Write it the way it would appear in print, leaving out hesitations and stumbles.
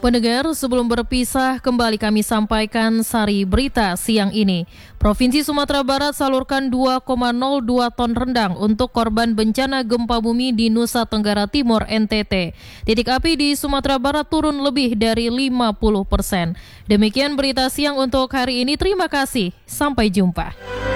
Pendengar, sebelum berpisah, kembali kami sampaikan sari berita siang ini. Provinsi Sumatera Barat salurkan 2,02 ton rendang untuk korban bencana gempa bumi di Nusa Tenggara Timur (NTT). Titik api di Sumatera Barat turun lebih dari 50%. Demikian berita siang untuk hari ini. Terima kasih. Sampai jumpa.